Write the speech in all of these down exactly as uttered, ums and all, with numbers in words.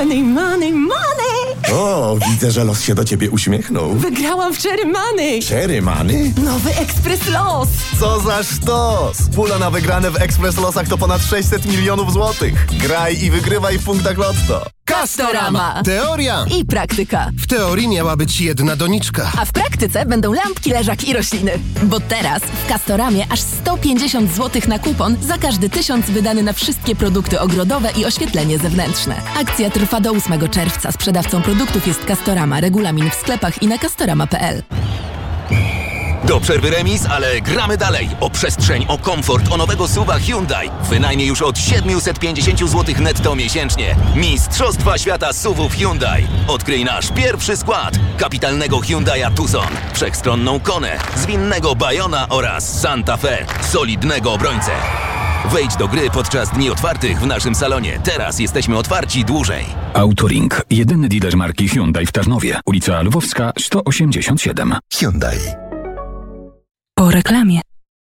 Money, money, money! O, widzę, że los się do ciebie uśmiechnął. Wygrałam w Cherry Money! Cherry Money? Nowy Ekspres Los! Co za sztos! Pula na wygrane w Ekspres Losach to ponad sześćset milionów złotych. Graj i wygrywaj w punktach Lotto. Castorama! Teoria I praktyka. W teorii miała być jedna doniczka. A w praktyce będą lampki, leżak i rośliny. Bo teraz w Castoramie aż sto pięćdziesiąt złotych na kupon za każdy tysiąc wydany na wszystkie produkty ogrodowe i oświetlenie zewnętrzne. Akcja trwa do ósmego czerwca. Sprzedawcą produktów jest Castorama. Regulamin w sklepach i na castorama kropka p l. Do przerwy remis, ale gramy dalej. O przestrzeń, o komfort, o nowego suwa Hyundai. Wynajmie już od siedemset pięćdziesiąt złotych netto miesięcznie. Mistrzostwa świata suwów Hyundai. Odkryj nasz pierwszy skład. Kapitalnego Hyundai'a Tucson, wszechstronną Konę, zwinnego Bayona oraz Santa Fe, solidnego obrońcę. Wejdź do gry podczas dni otwartych w naszym salonie. Teraz jesteśmy otwarci dłużej. Autoring. Jedyny dealer marki Hyundai w Tarnowie. Ulica Lwowska sto osiemdziesiąt siedem. Hyundai. Po reklamie.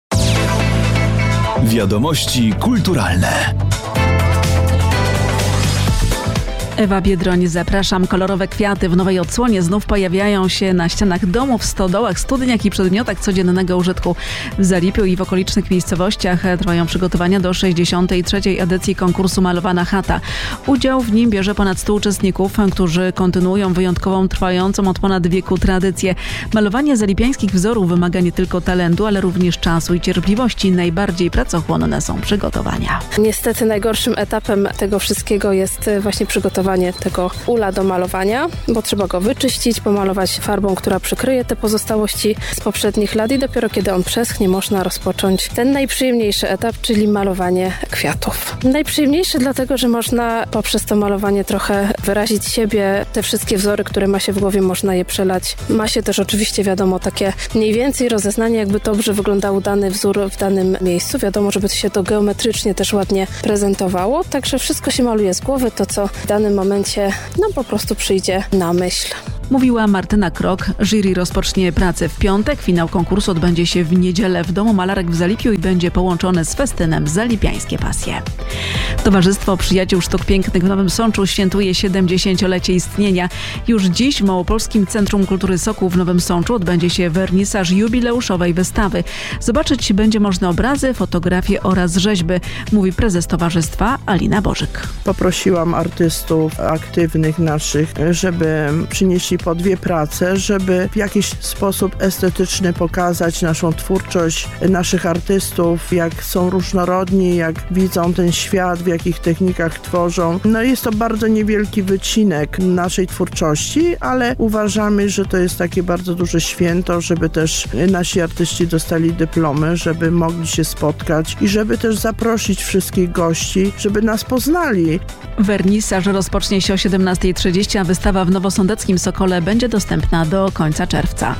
Wiadomości kulturalne. Ewa Biedroń, zapraszam. Kolorowe kwiaty w nowej odsłonie znów pojawiają się na ścianach domów, stodołach, studniach i przedmiotach codziennego użytku. W Zalipiu i w okolicznych miejscowościach trwają przygotowania do sześćdziesiątej trzeciej edycji konkursu Malowana Chata. Udział w nim bierze ponad stu uczestników, którzy kontynuują wyjątkową, trwającą od ponad wieku tradycję. Malowanie zalipiańskich wzorów wymaga nie tylko talentu, ale również czasu i cierpliwości. Najbardziej pracochłonne są przygotowania. Niestety najgorszym etapem tego wszystkiego jest właśnie przygotowanie tego ula do malowania, bo trzeba go wyczyścić, pomalować farbą, która przykryje te pozostałości z poprzednich lat i dopiero kiedy on przeschnie, można rozpocząć ten najprzyjemniejszy etap, czyli malowanie kwiatów. Najprzyjemniejszy dlatego, że można poprzez to malowanie trochę wyrazić siebie, te wszystkie wzory, które ma się w głowie, można je przelać. Ma się też oczywiście, wiadomo, takie mniej więcej rozeznanie, jakby dobrze wyglądał dany wzór w danym miejscu. Wiadomo, żeby się to geometrycznie też ładnie prezentowało, także wszystko się maluje z głowy, to co w danym momencie nam po prostu przyjdzie na myśl. Mówiła Martyna Krok. Jury rozpocznie pracę w piątek. Finał konkursu odbędzie się w niedzielę w Domu Malarek w Zalipiu i będzie połączone z festynem Zalipiańskie Pasje. Towarzystwo Przyjaciół Sztuk Pięknych w Nowym Sączu świętuje siedemdziesięciolecie istnienia. Już dziś w Małopolskim Centrum Kultury Sokół w Nowym Sączu odbędzie się wernisaż jubileuszowej wystawy. Zobaczyć będzie można obrazy, fotografie oraz rzeźby, mówi prezes towarzystwa Alina Bożyk. Poprosiłam artystów aktywnych naszych, żeby przynieśli po dwie prace, żeby w jakiś sposób estetyczny pokazać naszą twórczość naszych artystów, jak są różnorodni, jak widzą ten świat, w jakich technikach tworzą. No jest to bardzo niewielki wycinek naszej twórczości, ale uważamy, że to jest takie bardzo duże święto, żeby też nasi artyści dostali dyplomy, żeby mogli się spotkać i żeby też zaprosić wszystkich gości, żeby nas poznali. Wernisaż rozpocznie się o siedemnasta trzydzieści, a wystawa w Nowosądeckim Sokole będzie dostępna do końca czerwca.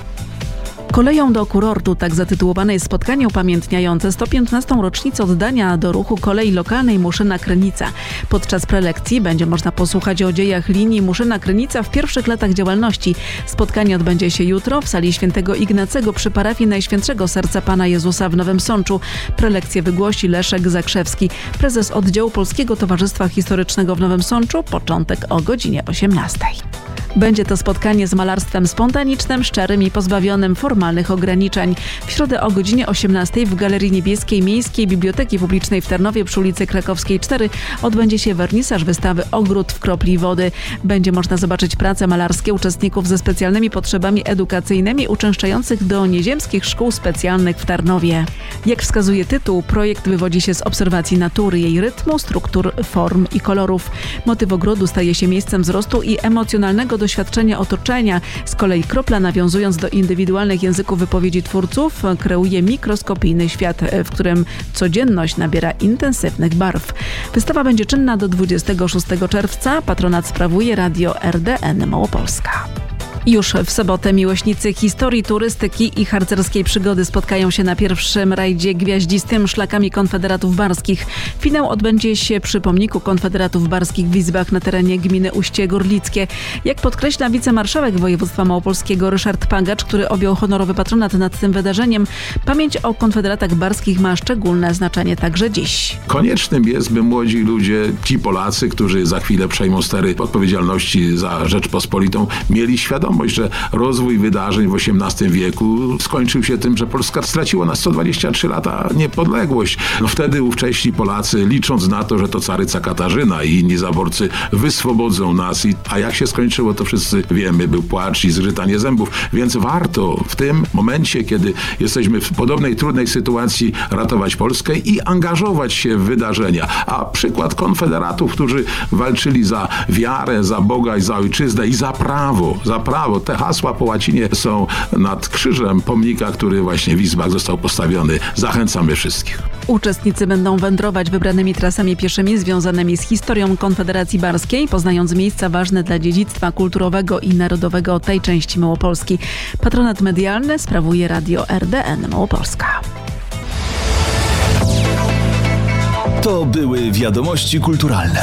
Koleją do kurortu, tak zatytułowane jest spotkanie upamiętniające sto piętnastą rocznicę oddania do ruchu kolei lokalnej Muszyna-Krynica. Podczas prelekcji będzie można posłuchać o dziejach linii Muszyna-Krynica w pierwszych latach działalności. Spotkanie odbędzie się jutro w sali świętego Ignacego przy parafii Najświętszego Serca Pana Jezusa w Nowym Sączu. Prelekcję wygłosi Leszek Zakrzewski, prezes oddziału Polskiego Towarzystwa Historycznego w Nowym Sączu. Początek o godzinie osiemnastej. Będzie to spotkanie z malarstwem spontanicznym, szczerym i pozbawionym formalnych ograniczeń. W środę o godzinie osiemnastej w Galerii Niebieskiej Miejskiej Biblioteki Publicznej w Tarnowie przy ulicy Krakowskiej cztery odbędzie się wernisaż wystawy Ogród w kropli wody. Będzie można zobaczyć prace malarskie uczestników ze specjalnymi potrzebami edukacyjnymi uczęszczających do nieziemskich szkół specjalnych w Tarnowie. Jak wskazuje tytuł, projekt wywodzi się z obserwacji natury, jej rytmu, struktur, form i kolorów. Motyw ogrodu staje się miejscem wzrostu i emocjonalnego doświadczenia otoczenia. Z kolei kropla, nawiązując do indywidualnych języków wypowiedzi twórców, kreuje mikroskopijny świat, w którym codzienność nabiera intensywnych barw. Wystawa będzie czynna do dwudziestego szóstego czerwca. Patronat sprawuje Radio R D N Małopolska. Już w sobotę miłośnicy historii, turystyki i harcerskiej przygody spotkają się na pierwszym rajdzie gwiaździstym Szlakami Konfederatów Barskich. Finał odbędzie się przy pomniku Konfederatów Barskich w Izbach na terenie gminy Uście Gorlickie. Jak podkreśla wicemarszałek województwa małopolskiego Ryszard Pagacz, który objął honorowy patronat nad tym wydarzeniem, pamięć o Konfederatach Barskich ma szczególne znaczenie także dziś. Koniecznym jest, by młodzi ludzie, ci Polacy, którzy za chwilę przejmą stery odpowiedzialności za Rzeczpospolitą, mieli świadomość, że rozwój wydarzeń w osiemnastym wieku skończył się tym, że Polska straciła na sto dwadzieścia trzy lata niepodległość. No wtedy ówcześni Polacy, licząc na to, że to caryca Katarzyna i inni zaborcy wyswobodzą nas, i, a jak się skończyło, to wszyscy wiemy, był płacz i zgrzytanie zębów. Więc warto w tym momencie, kiedy jesteśmy w podobnej trudnej sytuacji, ratować Polskę i angażować się w wydarzenia. A przykład konfederatów, którzy walczyli za wiarę, za Boga i za ojczyznę i za prawo, za prawo. Te hasła po łacinie są nad krzyżem pomnika, który właśnie w Izbach został postawiony. Zachęcamy wszystkich. Uczestnicy będą wędrować wybranymi trasami pieszymi związanymi z historią Konfederacji Barskiej, poznając miejsca ważne dla dziedzictwa kulturowego i narodowego tej części Małopolski. Patronat medialny sprawuje Radio R D N Małopolska. To były wiadomości kulturalne.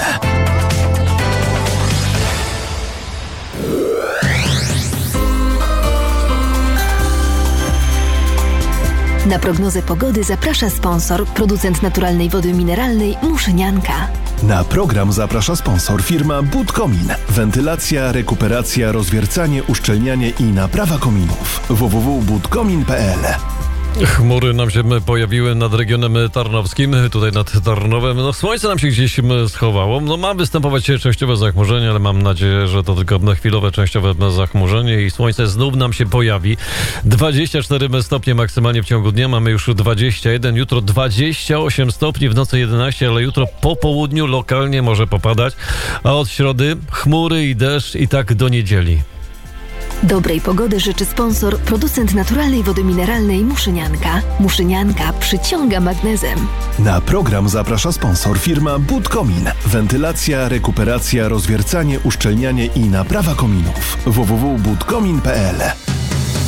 Na prognozę pogody zaprasza sponsor, producent naturalnej wody mineralnej Muszynianka. Na program zaprasza sponsor firma Budkomin. Wentylacja, rekuperacja, rozwiercanie, uszczelnianie i naprawa kominów. w w w kropka budkomin kropka p l. Chmury nam się pojawiły nad regionem tarnowskim, tutaj nad Tarnowem. No słońce nam się gdzieś schowało. No ma występować częściowe zachmurzenie, ale mam nadzieję, że to tylko na chwilowe częściowe zachmurzenie i słońce znów nam się pojawi. dwadzieścia cztery stopnie maksymalnie w ciągu dnia, mamy już dwadzieścia jeden, jutro dwadzieścia osiem stopni, w nocy jedenaście, ale jutro po południu lokalnie może popadać, a od środy chmury i deszcz i tak do niedzieli. Dobrej pogody życzy sponsor, producent naturalnej wody mineralnej Muszynianka. Muszynianka przyciąga magnezem. Na program zaprasza sponsor firma Budkomin. Wentylacja, rekuperacja, rozwiercanie, uszczelnianie i naprawa kominów. w w w kropka budkomin kropka p l.